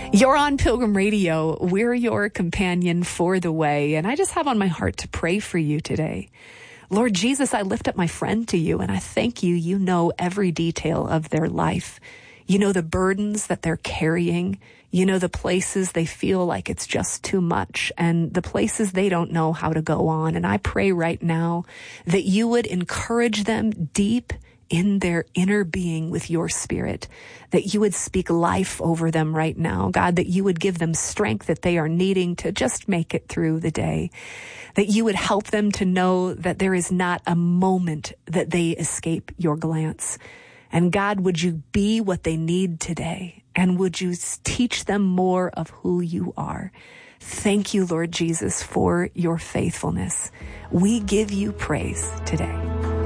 You're on Pilgrim Radio. We're your companion for the way. And I just have on my heart to pray for you today. Lord Jesus, I lift up my friend to you and I thank you. You know every detail of their life. You know the burdens that they're carrying. You know the places they feel like it's just too much and the places they don't know how to go on. And I pray right now that you would encourage them deep in their inner being with your spirit, that you would speak life over them right now. God, that you would give them strength that they are needing to just make it through the day, that you would help them to know that there is not a moment that they escape your glance. And God, would you be what they need today? And would you teach them more of who you are? Thank you, Lord Jesus, for your faithfulness. We give you praise today.